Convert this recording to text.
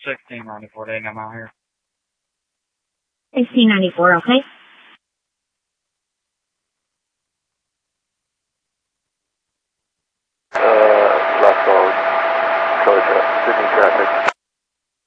1694 day, I'm out here. 1694, okay? Lost Dog, Sydney traffic.